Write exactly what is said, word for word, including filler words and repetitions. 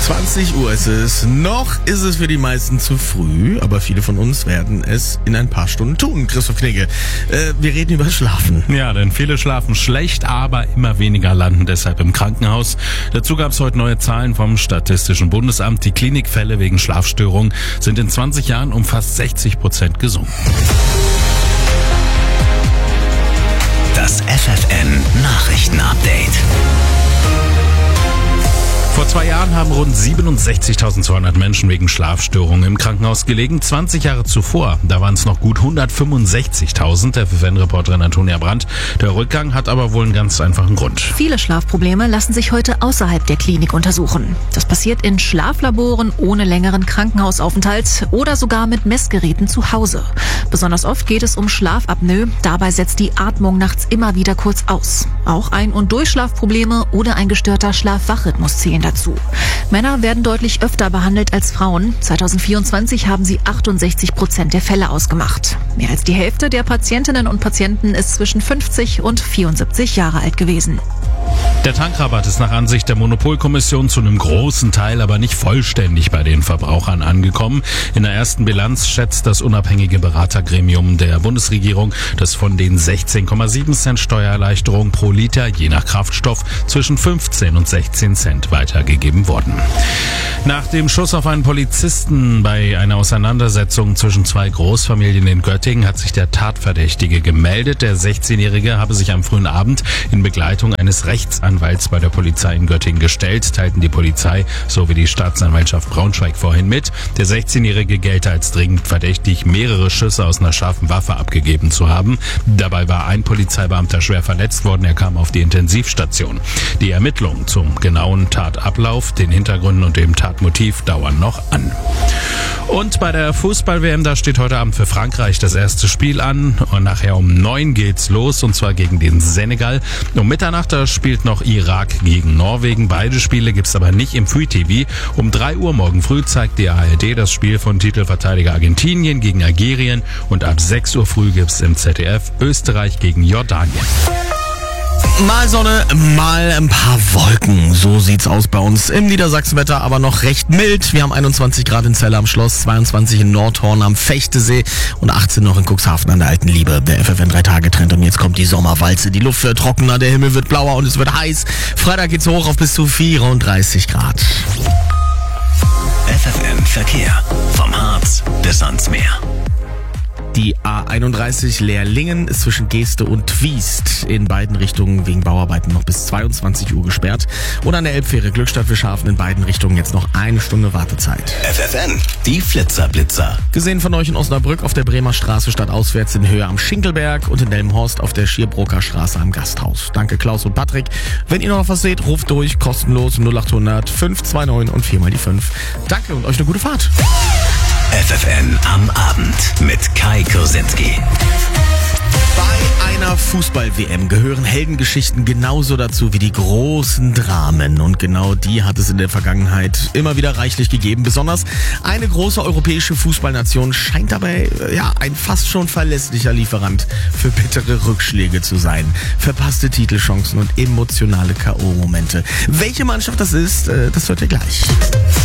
zwanzig Uhr ist es. Noch ist es für die meisten zu früh, aber viele von uns werden es in ein paar Stunden tun. Christoph Knigge, äh, wir reden über Schlafen. Ja, denn viele schlafen schlecht, aber immer weniger landen deshalb im Krankenhaus. Dazu gab es heute neue Zahlen vom Statistischen Bundesamt. Die Klinikfälle wegen Schlafstörungen sind in zwanzig Jahren um fast sechzig Prozent gesunken. Das F F N Nachrichtenupdate. Vor zwei Jahren haben rund siebenundsechzigtausendzweihundert Menschen wegen Schlafstörungen im Krankenhaus gelegen. zwanzig Jahre zuvor, da waren es noch gut hundertfünfundsechzigtausend, der F F N-Reporterin Antonia Brandt. Der Rückgang hat aber wohl einen ganz einfachen Grund. Viele Schlafprobleme lassen sich heute außerhalb der Klinik untersuchen. Das passiert in Schlaflaboren ohne längeren Krankenhausaufenthalt oder sogar mit Messgeräten zu Hause. Besonders oft geht es um Schlafapnoe. Dabei setzt die Atmung nachts immer wieder kurz aus. Auch Ein- und Durchschlafprobleme oder ein gestörter Schlaf-Wach-Rhythmus zählen dazu. Männer werden deutlich öfter behandelt als Frauen. zweitausendvierundzwanzig haben sie achtundsechzig Prozent der Fälle ausgemacht. Mehr als die Hälfte der Patientinnen und Patienten ist zwischen fünfzig und vierundsiebzig Jahre alt gewesen. Der Tankrabatt ist nach Ansicht der Monopolkommission zu einem großen Teil, aber nicht vollständig bei den Verbrauchern angekommen. In der ersten Bilanz schätzt das unabhängige Beratergremium der Bundesregierung, dass von den sechzehn Komma sieben Cent Steuererleichterung pro Liter je nach Kraftstoff zwischen fünfzehn und sechzehn Cent weitergegeben wurden. Nach dem Schuss auf einen Polizisten bei einer Auseinandersetzung zwischen zwei Großfamilien in Göttingen hat sich der Tatverdächtige gemeldet. Der sechzehnjährige habe sich am frühen Abend in Begleitung eines Rechtsanwalts bei der Polizei in Göttingen gestellt, teilten die Polizei sowie die Staatsanwaltschaft Braunschweig vorhin mit. Der sechzehnjährige gelte als dringend verdächtig, mehrere Schüsse aus einer scharfen Waffe abgegeben zu haben. Dabei war ein Polizeibeamter schwer verletzt worden, er kam auf die Intensivstation. Die Ermittlungen zum genauen Tatablauf, den Hintergründen und dem Tatmotiv dauern noch an. Und bei der Fußball-W M, da steht heute Abend für Frankreich das erste Spiel an. Und nachher um neun geht's los, und zwar gegen den Senegal. Um Mitternacht da spielt noch Irak gegen Norwegen. Beide Spiele gibt's aber nicht im Free T V. Um drei Uhr morgen früh zeigt die A R D das Spiel von Titelverteidiger Argentinien gegen Algerien. Und ab sechs Uhr früh gibt's im Z D F Österreich gegen Jordanien. Mal Sonne, mal ein paar Wolken. So sieht's aus bei uns im Niedersachsenwetter, aber noch recht mild. Wir haben einundzwanzig Grad in Celle am Schloss, zweiundzwanzig in Nordhorn am Fechtesee und achtzehn noch in Cuxhaven an der Alten Liebe. Der F F N drei Tage Trend und jetzt kommt die Sommerwalze. Die Luft wird trockener, der Himmel wird blauer und es wird heiß. Freitag geht's hoch auf bis zu vierunddreißig Grad. F F N Verkehr. Vom Harz bis ans Meer. Die A einunddreißig Leerlingen ist zwischen Geeste und Twiest in beiden Richtungen wegen Bauarbeiten noch bis zweiundzwanzig Uhr gesperrt. Und an der Elbfähre Glückstadt-Wilschafen in beiden Richtungen jetzt noch eine Stunde Wartezeit. F F N, die Flitzerblitzer. Gesehen von euch in Osnabrück auf der Bremer Straße stadtauswärts in Höhe am Schinkelberg und in Delmenhorst auf der Schierbroker Straße am Gasthaus. Danke Klaus und Patrick. Wenn ihr noch was seht, ruft durch, kostenlos null achthundert fünf zwei neun und vier mal die fünf. Danke und euch eine gute Fahrt. F F N am Abend mit Kai Kursinski. Bei einer Fußball-W M gehören Heldengeschichten genauso dazu wie die großen Dramen. Und genau die hat es in der Vergangenheit immer wieder reichlich gegeben. Besonders eine große europäische Fußballnation scheint dabei ja ein fast schon verlässlicher Lieferant für bittere Rückschläge zu sein. Verpasste Titelchancen und emotionale K O-Momente. Welche Mannschaft das ist, das hört ihr gleich.